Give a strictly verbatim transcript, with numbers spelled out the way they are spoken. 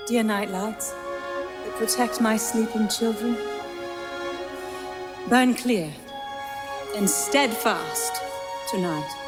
Dear night lights that protect my sleeping children, burn clear and steadfast tonight.